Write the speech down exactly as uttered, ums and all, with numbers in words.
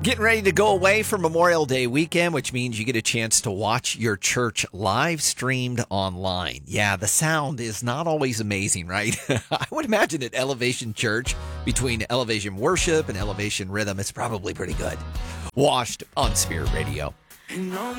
Getting ready to go away for Memorial Day weekend, which means you get a chance to watch your church live streamed online. Yeah, the sound is not always amazing, right? I would imagine at Elevation Church, between Elevation Worship and Elevation Rhythm, it's probably pretty good. Washed on Spirit Radio.